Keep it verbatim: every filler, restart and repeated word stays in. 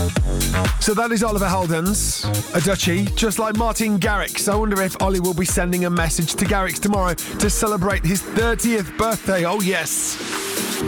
So that is Oliver Heldens, a Dutchie, just like Martin Garrix. I wonder if Ollie will be sending a message to Garrix tomorrow to celebrate his thirtieth birthday. Oh, yes.